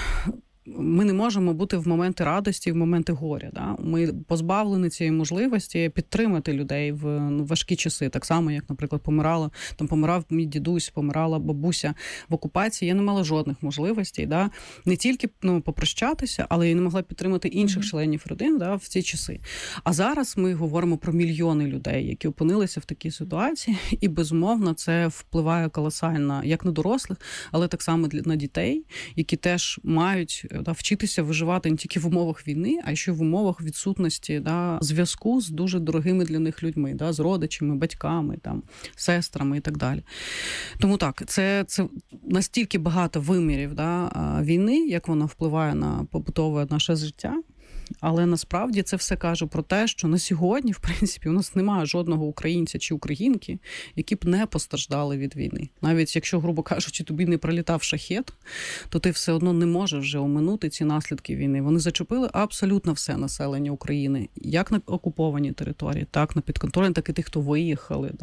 ми не можемо бути в моменти радості, в моменти горя. Да? Ми позбавлені цієї можливості підтримати людей в важкі часи. Так само, як, наприклад, помирав мій дідусь, помирала бабуся в окупації. Я не мала жодних можливостей. Да? Не тільки попрощатися, але й не могла підтримати інших членів родин, да, в ці часи. А зараз ми говоримо про мільйони людей, які опинилися в такій ситуації. І, безумовно, це впливає колосально як на дорослих, але так само на дітей, які теж мають вчитися виживати не тільки в умовах війни, а ще в умовах відсутності зв'язку з дуже дорогими для них людьми, з родичами, батьками, сестрами і так далі. Тому так, це настільки багато вимірів війни, як вона впливає на побутове наше життя. Але насправді це все каже про те, що на сьогодні, в принципі, у нас немає жодного українця чи українки, які б не постраждали від війни. Навіть якщо, грубо кажучи, тобі не прилітав шахет, то ти все одно не можеш вже оминути ці наслідки війни. Вони зачепили абсолютно все населення України, як на окупованій території, так на підконтрольній, так і тих, хто виїхали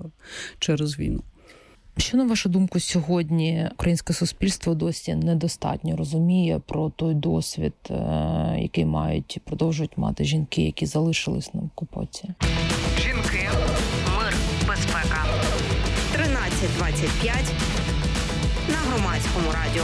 через війну. Що, на вашу думку, сьогодні українське суспільство досі недостатньо розуміє про той досвід, який продовжують мати жінки, які залишились на окупації? Жінки, мир, безпека. 13:25 на Громадському радіо.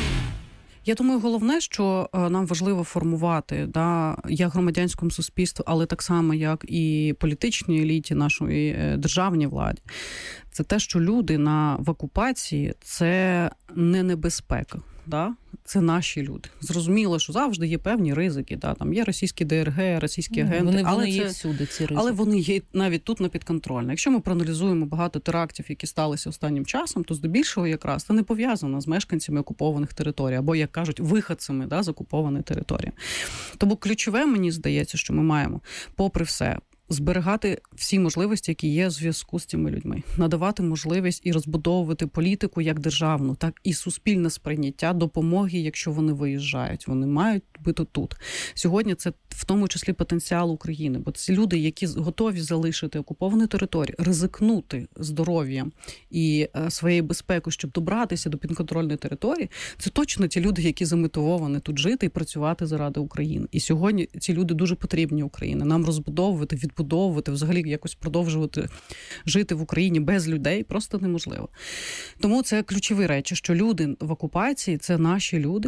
Я думаю, головне, що нам важливо формувати як громадянському суспільству, але так само, як і політичній еліті нашої державній владі. Це те, що люди в окупації – це не небезпека. Це наші люди. Зрозуміло, що завжди є певні ризики. Там є російські ДРГ, російські агенти. Вони є всюди, ці ризики. Але вони є навіть тут на підконтрольно. Якщо ми проаналізуємо багато терактів, які сталися останнім часом, то здебільшого якраз це не пов'язано з мешканцями окупованих територій, або, як кажуть, виходцями з окупованої території. Тому ключове, мені здається, що ми маємо, попри все, зберігати всі можливості, які є в зв'язку з цими людьми. Надавати можливість і розбудовувати політику як державну, так і суспільне сприйняття допомоги, якщо вони виїжджають. Вони мають бути тут. Сьогодні це в тому числі потенціал України, бо ці люди, які готові залишити окуповану територію, ризикнути здоров'ям і своєю безпекою, щоб добратися до підконтрольної території, це точно ті люди, які замотивовані тут жити і працювати заради України. І сьогодні ці люди дуже потрібні Україні. Нам розбудовувати, відбудовувати, взагалі якось продовжувати жити в Україні без людей просто неможливо. Тому це ключові речі, що люди в окупації – це наші люди,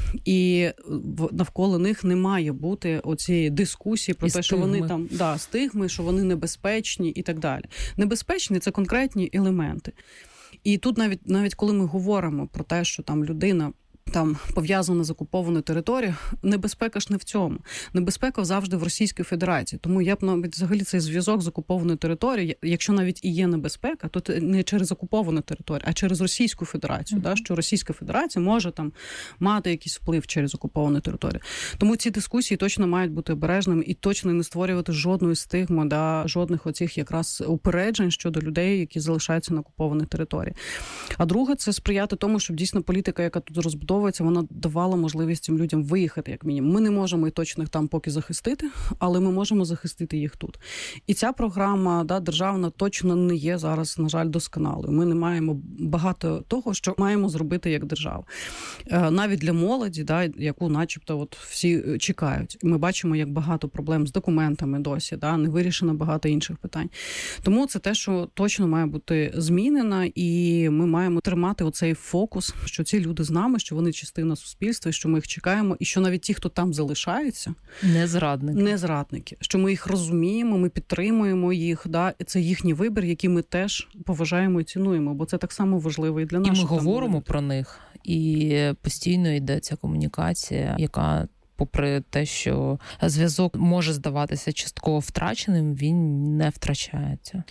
і навколо них не має бути оцієї дискусії про те, що вони там, стигми, що вони небезпечні і так далі. Небезпечні – це конкретні елементи. І тут навіть коли ми говоримо про те, що там людина пов'язана з окупованою територією, небезпека ж не в цьому. Небезпека завжди в Російській Федерації. Тому я б навіть взагалі цей зв'язок з окупованою територією, якщо навіть і є небезпека, то не через окуповану територію, а через Російську Федерацію. Що Російська Федерація може мати якийсь вплив через окуповану територію. Тому ці дискусії точно мають бути обережними і точно не створювати жодної стигми, жодних оцих якраз упереджень щодо людей, які залишаються на окупованій території. А друге, це сприяти тому, щоб дійсно політика, яка тут розбудована, використовується, вона давала можливість цим людям виїхати, як мінімум. Ми не можемо і точно їх там поки захистити, але ми можемо захистити їх тут. І ця програма, державна, точно не є зараз, на жаль, досконалою. Ми не маємо багато того, що маємо зробити як держава. Навіть для молоді, яку начебто всі чекають. Ми бачимо, як багато проблем з документами досі, не вирішено багато інших питань. Тому це те, що точно має бути змінено, і ми маємо тримати оцей фокус, що ці люди з нами, що вони частина суспільства, і що ми їх чекаємо, і що навіть ті, хто там залишаються, не зрадники, що ми їх розуміємо, ми підтримуємо їх, це їхній вибір, який ми теж поважаємо і цінуємо, бо це так само важливо і для наших. І ми говоримо про них, і постійно йде ця комунікація, яка, попри те, що зв'язок може здаватися частково втраченим, він не втрачається.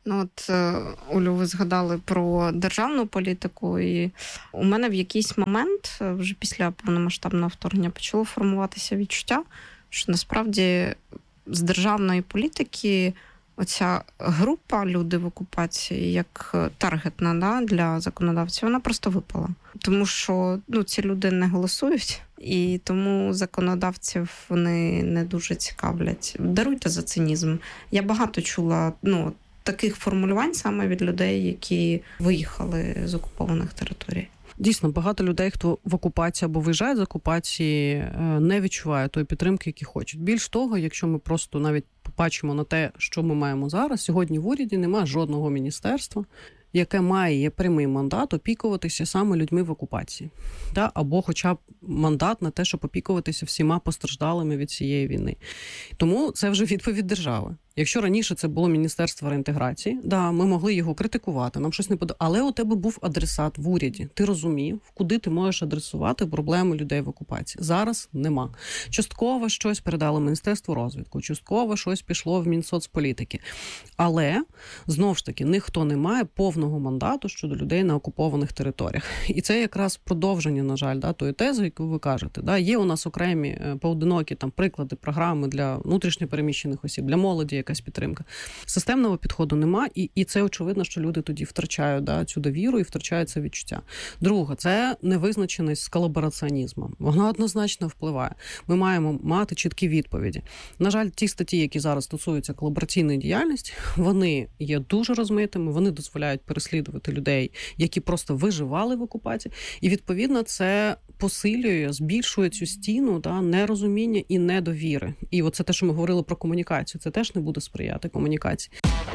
Олю, ви згадали про державну політику, і у мене в якийсь момент, вже після повномасштабного вторгнення, почало формуватися відчуття, що насправді з державної політики оця група люди в окупації, як таргетна для законодавців, вона просто випала. Тому що ці люди не голосують, і тому законодавців вони не дуже цікавлять. Даруйте за цинізм. Я багато чула таких формулювань саме від людей, які виїхали з окупованих територій. Дійсно, багато людей, хто в окупації або виїжджає з окупації, не відчуває тої підтримки, які хочуть. Більш того, якщо ми просто навіть побачимо на те, що ми маємо зараз, сьогодні в уряді немає жодного міністерства, яке має прямий мандат опікуватися саме людьми в окупації. Або хоча б мандат на те, щоб опікуватися всіма постраждалими від цієї війни. Тому це вже відповідь держави. Якщо раніше це було Міністерство реінтеграції, ми могли його критикувати, нам щось не подобалося, але у тебе був адресат в уряді. Ти розумів, куди ти можеш адресувати проблеми людей в окупації. Зараз нема. Частково щось передало Міністерству розвитку, частково щось пішло в Мінсоцполітики. Але, знову ж таки, ніхто не має повного мандату щодо людей на окупованих територіях. І це якраз продовження, на жаль, тої тези, яку ви кажете. Є у нас окремі поодинокі приклади, програми для внутрішньопереміщених осіб, для молоді, якась підтримка. Системного підходу нема, і це очевидно, що люди тоді втрачають цю довіру і втрачають це відчуття. Друге, це невизначеність з колабораціонізмом. Вона однозначно впливає. Ми маємо мати чіткі відповіді. На жаль, ті статті, які зараз стосуються колабораційної діяльності, вони є дуже розмитими, вони дозволяють переслідувати людей, які просто виживали в окупації. І, відповідно, це посилює, збільшує цю стіну нерозуміння і недовіри. І оце те, що ми говорили про комунікацію, це теж не буде сприяти комунікації.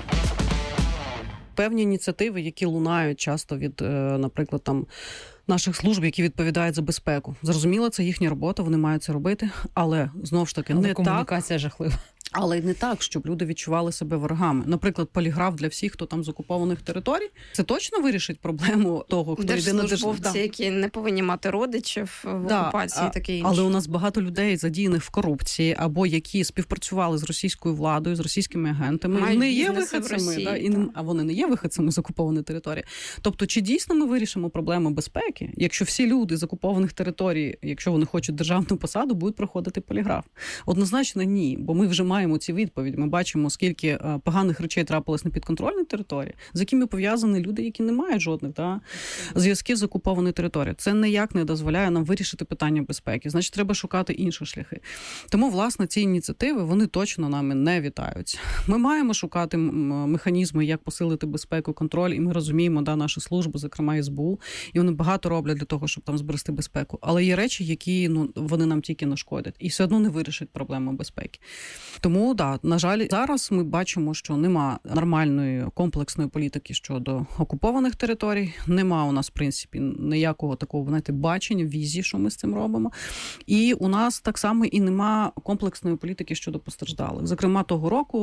Певні ініціативи, які лунають часто від, наприклад, наших служб, які відповідають за безпеку. Зрозуміло, це їхня робота, вони мають це робити, але, знову ж таки, не комунікація жахлива. Але не так, щоб люди відчували себе ворогами. Наприклад, поліграф для всіх, хто там з окупованих територій, це точно вирішить проблему того, хто йде на держслужбовці, які не повинні мати родичів в окупації і таке інше. Але у нас багато людей задіяних в корупції, або які співпрацювали з російською владою, з російськими агентами. Мають не є виходцями, а вони не є виходцями з окупованої території. Тобто, чи дійсно ми вирішимо проблему безпеки, якщо всі люди з окупованих територій, якщо вони хочуть державну посаду, будуть проходити поліграф? Однозначно ні, бо ми вже маємо ці відповіді. Ми бачимо, скільки поганих речей трапилось на підконтрольній території, з якими пов'язані люди, які не мають жодних зв'язків з окупованою територією. Це ніяк не дозволяє нам вирішити питання безпеки. Значить, треба шукати інші шляхи. Тому, власне, ці ініціативи, вони точно нами не вітаються. Ми маємо шукати механізми, як посилити безпеку, контроль, і ми розуміємо, наші служби, зокрема СБУ, і вони багато роблять для того, щоб там зберегти безпеку. Але є речі, які вони нам тільки нашкодять. І все одно не вирішать проблему безпеки. Тому, на жаль, зараз ми бачимо, що нема нормальної комплексної політики щодо окупованих територій, нема у нас, в принципі, ніякого такого, бачення, візії, що ми з цим робимо. І у нас так само і нема комплексної політики щодо постраждалих. Зокрема, того року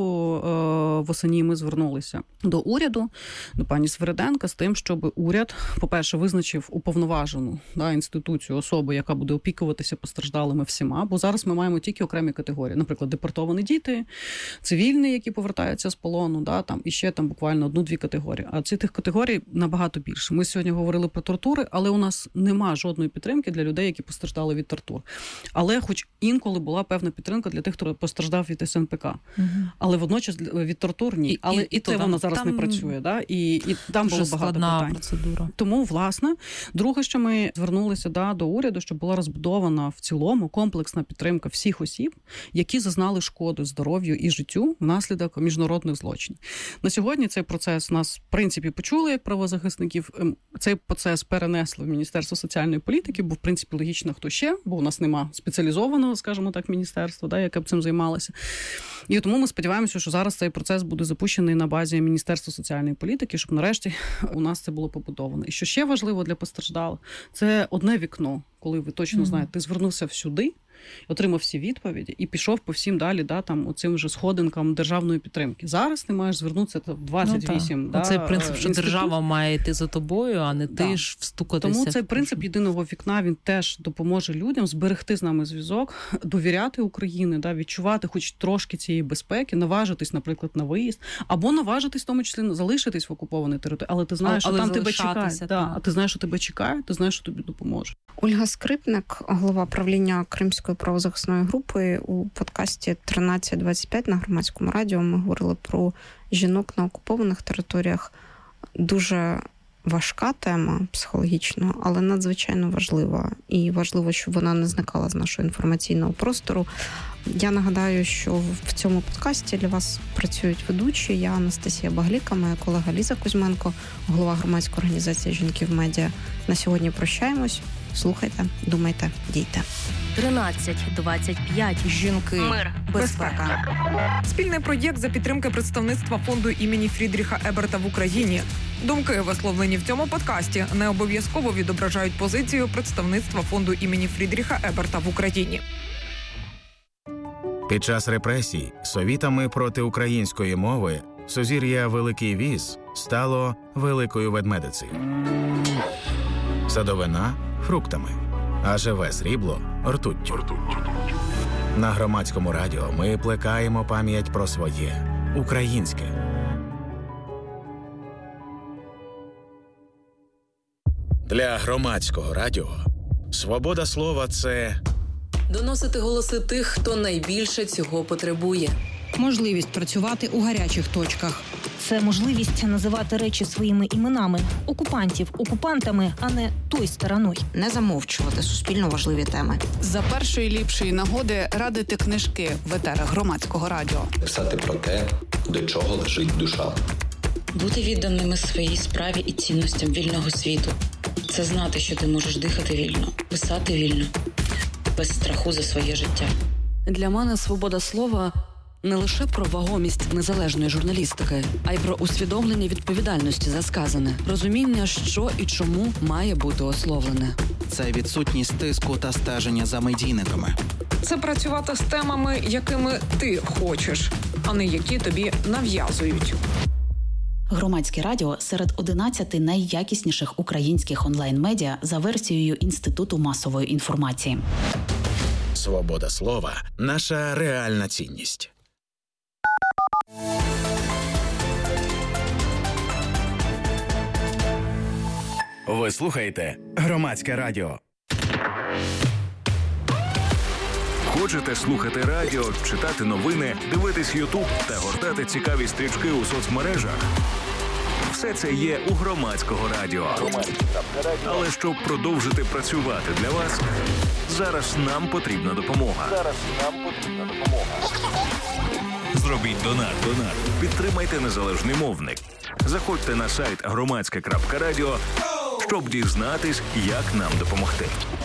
восені ми звернулися до уряду, до пані Свериденка, з тим, щоб уряд, по-перше, визначив уповноважену інституцію, особу, яка буде опікуватися постраждалими всіма, бо зараз ми маємо тільки окремі категорії. Наприклад, депортовані діти, цивільні, які повертаються з полону, і ще там буквально 1-2 категорії. А цих категорій набагато більше. Ми сьогодні говорили про тортури, але у нас нема жодної підтримки для людей, які постраждали від тортур. Але хоч інколи була певна підтримка для тих, хто постраждав від СНПК. Угу. Але водночас від тортур ні. Але і це воно зараз не працює. І там було багато питань. Процедура. Тому, власне, Друге, що ми звернулися до уряду, щоб була розбудована в цілому комплексна підтримка всіх осіб, які зазнали шкоди здоров'ю і життю внаслідок міжнародних злочинів. На сьогодні цей процес нас, в принципі, почули як правозахисників. Цей процес перенесли в Міністерство соціальної політики, бо, в принципі, логічно, хто ще, бо у нас нема спеціалізованого, скажімо так, міністерства, яке б цим займалося. І тому ми сподіваємося, що зараз цей процес буде запущений на базі Міністерства соціальної політики, щоб нарешті у нас це було побудовано. І що ще важливо для постраждалих, це одне вікно, коли ви точно знаєте, ти звернувся всюди, отримав всі відповіді і пішов по всім далі, там, оцим вже сходинкам державної підтримки. Зараз ти маєш звернутися в 28. Цей принцип, що держава має йти за тобою, а не ти ж встукатися. Тому цей принцип єдиного вікна, він теж допоможе людям зберегти з нами зв'язок, довіряти Україні, відчувати хоч трошки цієї безпеки, наважитись, наприклад, на виїзд, або наважитись, в тому числі, залишитись в окупованій території, але ти знаєш, що там тебе чекають. А ти знаєш, що тебе чекають, ти знаєш, що тобі допоможуть. Ольга Скрипник, голова правління Кримської правозахисної групи, у подкасті 1325 на Громадському радіо ми говорили про жінок на окупованих територіях. Дуже важка тема психологічно, але надзвичайно важлива. І важливо, щоб вона не зникала з нашого інформаційного простору. Я нагадаю, що в цьому подкасті для вас працюють ведучі. Я Анастасія Багліка, моя колега Ліза Кузьменко, голова громадської організації «Жінки в медіа». На сьогодні прощаємось. Слухайте, думайте, дійте. 1325. Жінки. Мир. Безпека. Спільний проєкт за підтримки представництва фонду імені Фрідріха Еберта в Україні. Думки, висловлені в цьому подкасті, не обов'язково відображають позицію представництва фонду імені Фрідріха Еберта в Україні. Під час репресій совітами проти української мови сузір'я Великий Віз стало Великою Ведмедицею. Садовина – фруктами, а живе срібло – ртуттю. На Громадському радіо ми плекаємо пам'ять про своє – українське. Для Громадського радіо свобода слова – це доносити голоси тих, хто найбільше цього потребує. Можливість працювати у гарячих точках. Це можливість називати речі своїми іменами. Окупантів окупантами, а не той стороною. Не замовчувати суспільно важливі теми. За першої ліпшої нагоди радити книжки в етерах Громадського радіо. Писати про те, до чого лежить душа. Бути відданими своїй справі і цінностям вільного світу. Це знати, що ти можеш дихати вільно, писати вільно, без страху за своє життя. Для мене свобода слова – не лише про вагомість незалежної журналістики, а й про усвідомлення відповідальності за сказане, розуміння, що і чому має бути ословлене. Це відсутність тиску та стеження за медійниками. Це працювати з темами, якими ти хочеш, а не які тобі нав'язують. Громадське радіо серед 11 найякісніших українських онлайн-медіа за версією Інституту масової інформації. свобода слова – наша реальна цінність. Ви слухаєте Громадське радіо. Хочете слухати радіо, читати новини, дивитись Ютуб та гортати цікаві стрічки у соцмережах? Все це є у Громадського радіо. Але щоб продовжити працювати для вас, зараз нам потрібна допомога. Зробіть донат. Підтримайте незалежний мовник. Заходьте на сайт громадське.радіо, щоб дізнатись, як нам допомогти.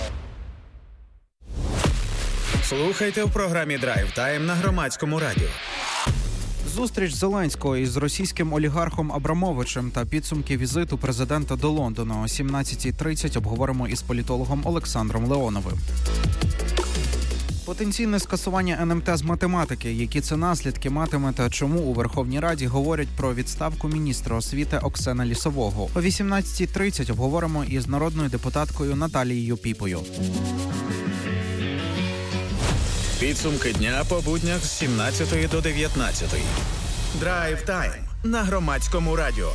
Слухайте в програмі «Драйв Тайм» на Громадському радіо. Зустріч Зеленського із російським олігархом Абрамовичем та підсумки візиту президента до Лондона о 17:30 обговоримо із політологом Олександром Леоновим. Потенційне скасування НМТ з математики. Які це наслідки матиме та чому у Верховній Раді говорять про відставку міністра освіти Оксани Лісового. О 18:30 обговоримо із народною депутаткою Наталією Піпою. Підсумки дня по буднях з 17 до 19. Драйв Тайм на Громадському радіо.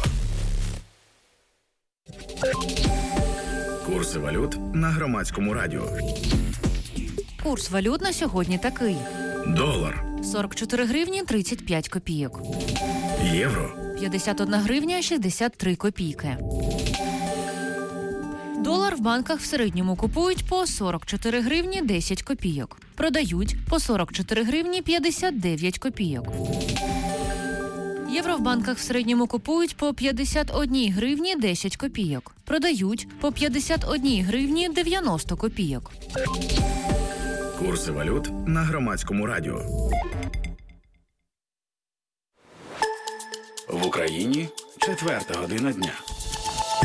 Курси валют на Громадському радіо. Курс валют на сьогодні такий. Долар. 44 гривні 35 копійок. Євро. 51 гривня 63 копійки. Долар в банках в середньому купують по 44 гривні 10 копійок. Продають по 44 гривні 59 копійок. Євро в банках в середньому купують по 51 гривні 10 копійок. Продають по 51 гривні 90 копійок. Курси валют на Громадському радіо. В Україні 4 година дня.